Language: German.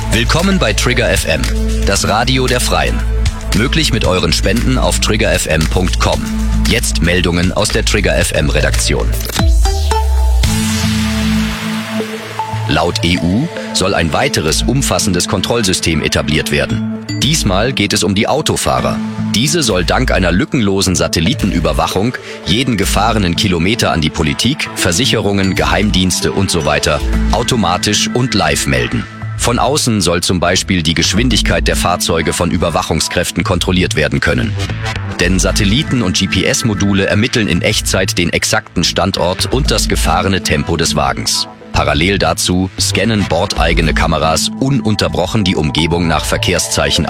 Willkommen bei Trigger FM, das Radio der Freien. Möglich mit euren Spenden auf triggerfm.com. Jetzt Meldungen aus der Trigger FM Redaktion. Laut EU soll ein weiteres umfassendes Kontrollsystem etabliert werden. Diesmal geht es um die Autofahrer. Diese soll dank einer lückenlosen Satellitenüberwachung jeden gefahrenen Kilometer an die Politik, Versicherungen, Geheimdienste und so weiter automatisch und live melden. Von außen soll zum Beispiel die Geschwindigkeit der Fahrzeuge von Überwachungskräften kontrolliert werden können. Denn Satelliten und GPS-Module ermitteln in Echtzeit den exakten Standort und das gefahrene Tempo des Wagens. Parallel dazu scannen bordeigene Kameras ununterbrochen die Umgebung nach Verkehrszeichen